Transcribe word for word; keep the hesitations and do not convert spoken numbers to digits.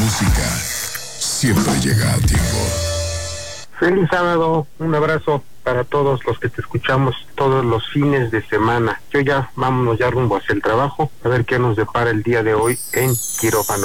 música siempre llega a tiempo. Feliz sábado, un abrazo para todos los que te escuchamos todos los fines de semana. Yo ya, vámonos ya rumbo hacia el trabajo, a ver qué nos depara el día de hoy en Quirófano.